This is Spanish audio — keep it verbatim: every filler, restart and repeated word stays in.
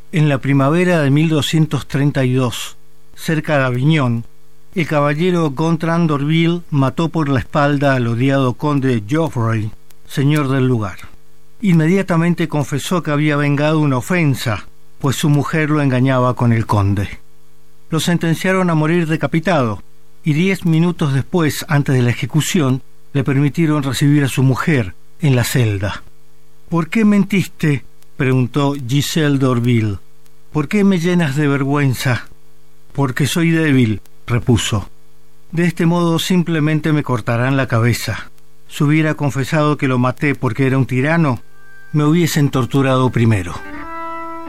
En la primavera de mil doscientos treinta y dos, cerca de Aviñón, el caballero Gontran d'Orville mató por la espalda al odiado conde Geoffroy, señor del lugar. Inmediatamente confesó que había vengado una ofensa, pues su mujer lo engañaba con el conde. Lo sentenciaron a morir decapitado, y diez minutos después, antes de la ejecución, le permitieron recibir a su mujer en la celda. «¿Por qué mentiste?», preguntó Giselle d'Orville. «¿Por qué me llenas de vergüenza?». «Porque soy débil», repuso. «De este modo simplemente me cortarán la cabeza. Si hubiera confesado que lo maté porque era un tirano, me hubiesen torturado primero».